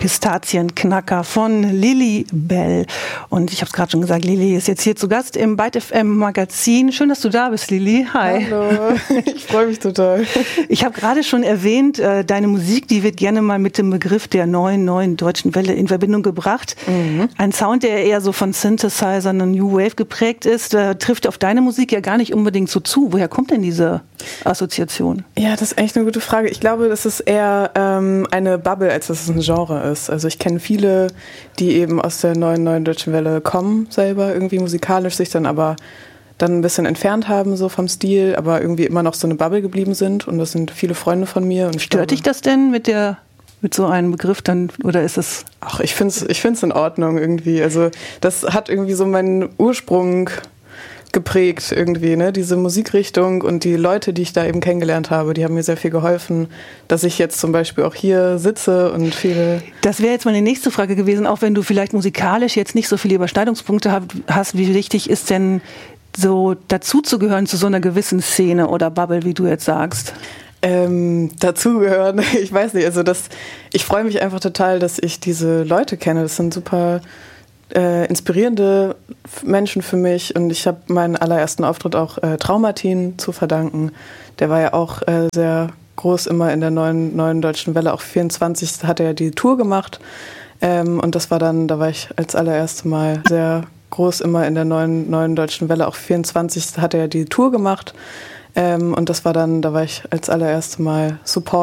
Pistazienknacker von Lili Bell. Und ich habe es gerade schon gesagt, Lili ist jetzt hier zu Gast im Byte FM Magazin. Schön, dass du da bist, Lili. Hi. Hallo, ich freue mich total. Ich habe gerade schon erwähnt, deine Musik, die wird gerne mal mit dem Begriff der neuen deutschen Welle in Verbindung gebracht. Mhm. Ein Sound, der eher so von Synthesizern und New Wave geprägt ist, trifft auf deine Musik ja gar nicht unbedingt so zu. Woher kommt denn diese Assoziation? Ja, das ist echt eine gute Frage. Ich glaube, das ist eher eine Bubble, als dass es ein Genre ist. Also ich kenne viele, die eben aus der neuen deutschen Welle kommen, selber irgendwie musikalisch, sich dann aber ein bisschen entfernt haben so vom Stil, aber irgendwie immer noch so eine Bubble geblieben sind. Und das sind viele Freunde von mir. Und stört dich das denn mit so einem Begriff dann, oder ist es? Ach, ich find's in Ordnung irgendwie. Also das hat irgendwie so meinen Ursprung geprägt irgendwie, ne? Diese Musikrichtung und die Leute, die ich da eben kennengelernt habe, die haben mir sehr viel geholfen, dass ich jetzt zum Beispiel auch hier sitze und viele... Das wäre jetzt meine nächste Frage gewesen, auch wenn du vielleicht musikalisch jetzt nicht so viele Überschneidungspunkte hast, wie wichtig ist denn so dazuzugehören zu so einer gewissen Szene oder Bubble, wie du jetzt sagst? Dazugehören, ich weiß nicht, also ich freue mich einfach total, dass ich diese Leute kenne, das sind super inspirierende Menschen für mich und ich habe meinen allerersten Auftritt auch Traumatin zu verdanken. Der war ja auch sehr groß immer in der neuen deutschen Welle, auch 24 hat er ja die Tour gemacht und das war dann, da war ich als allererstes Mal sehr groß immer in der neuen deutschen Welle, auch 24 hat er ja die Tour gemacht und das war dann, da war ich als allererstes Mal Support